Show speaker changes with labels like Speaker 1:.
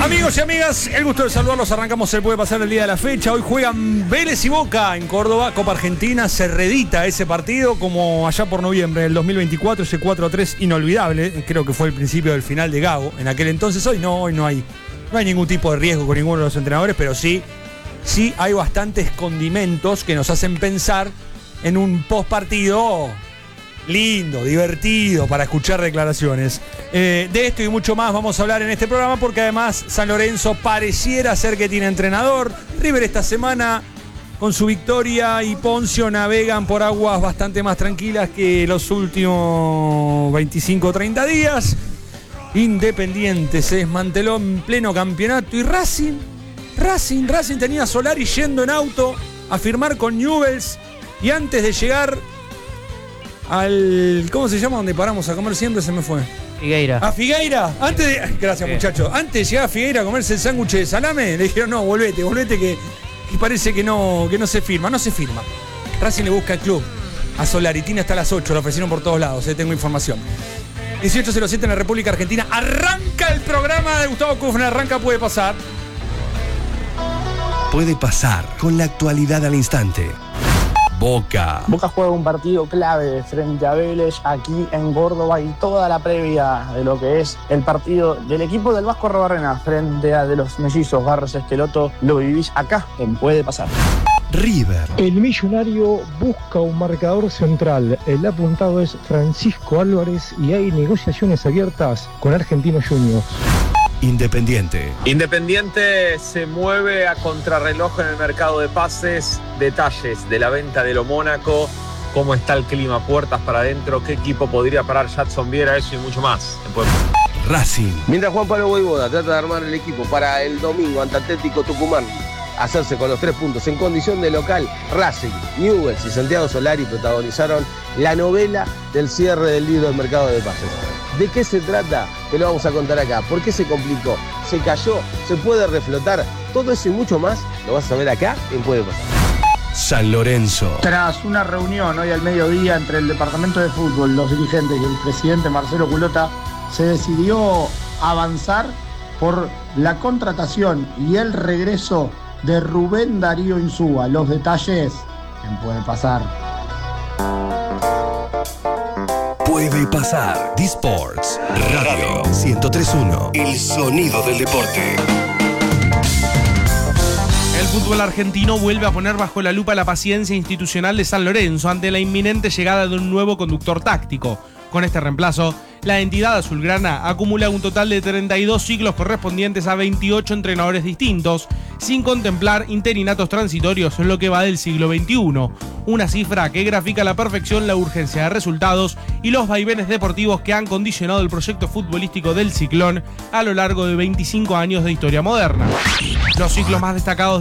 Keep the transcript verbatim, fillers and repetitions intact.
Speaker 1: Amigos y amigas, el gusto de saludarlos. Arrancamos el Puede Pasar el día de la fecha. Hoy juegan Vélez y Boca en Córdoba, Copa Argentina. Se reedita ese partido como allá por noviembre del dos mil veinticuatro, ese cuatro a tres inolvidable. Creo que fue el principio del final de Gago en aquel entonces. Hoy no, hoy no hay, no hay ningún tipo de riesgo con ninguno de los entrenadores, pero sí, sí hay bastantes condimentos que nos hacen pensar en un post partido lindo, divertido, para escuchar declaraciones. Eh, de esto y mucho más vamos a hablar en este programa, porque además San Lorenzo pareciera ser que tiene entrenador. River esta semana, con su victoria y Poncio, navegan por aguas bastante más tranquilas que los últimos veinticinco o treinta días. Independiente se desmanteló en pleno campeonato. Y Racing, Racing, Racing tenía a Solari yendo en auto a firmar con Newell's, y antes de llegar al... ¿cómo se llama? Donde paramos a comer siempre, se me fue.
Speaker 2: Figueira.
Speaker 1: ¿A Figueira? Antes de... Gracias, muchachos. Antes de llegar a Figueira a comerse el sándwich de salame, le dijeron, no, volvete, volvete que, que parece que no, que no se firma. No se firma. Racing le busca al club a Solari. Tiene hasta las ocho, lo ofrecieron por todos lados, eh, tengo información. dieciocho cero siete en la República Argentina. Arranca el programa de Gustavo Kufner. Arranca Puede Pasar.
Speaker 3: Puede Pasar, con la actualidad al instante. Boca.
Speaker 4: Boca juega un partido clave frente a Vélez aquí en Córdoba, y toda la previa de lo que es el partido del equipo del Vasco Arrobarrena frente a de los mellizos Barros Esqueloto lo vivís acá en Puede Pasar.
Speaker 3: River.
Speaker 5: El Millonario busca un marcador central. El apuntado es Francisco Álvarez y hay negociaciones abiertas con Argentinos Juniors.
Speaker 3: Independiente.
Speaker 6: Independiente se mueve a contrarreloj en el mercado de pases. Detalles de la venta de lo Mónaco, cómo está el clima, puertas para adentro, qué equipo podría parar Jadson Viera, eso y mucho más.
Speaker 3: Racing.
Speaker 7: Mientras Juan Pablo Voivoda trata de armar el equipo para el domingo ante Atlético Tucumán, hacerse con los tres puntos en condición de local, Racing, Newell's y Santiago Solari protagonizaron la novela del cierre del libro del mercado de pases. ¿De qué se trata? Te lo vamos a contar acá. ¿Por qué se complicó? ¿Se cayó? ¿Se puede reflotar? Todo eso y mucho más lo vas a ver acá en Puede Pasar.
Speaker 3: San Lorenzo.
Speaker 4: Tras una reunión hoy al mediodía entre el departamento de fútbol, los dirigentes y el presidente Marcelo Culota, se decidió avanzar por la contratación y el regreso de Rubén Darío Insúa. Los detalles en Puede Pasar.
Speaker 3: Puede Pasar. D-Sports Radio ciento tres punto uno. El sonido del deporte.
Speaker 8: El fútbol argentino vuelve a poner bajo la lupa la paciencia institucional de San Lorenzo ante la inminente llegada de un nuevo conductor táctico. Con este reemplazo, la entidad azulgrana acumula un total de treinta y dos ciclos correspondientes a veintiocho entrenadores distintos, sin contemplar interinatos transitorios en lo que va del siglo veintiuno. Una cifra que grafica a la perfección la urgencia de resultados y los vaivenes deportivos que han condicionado el proyecto futbolístico del Ciclón a lo largo de veinticinco años de historia moderna. Los ciclos más destacados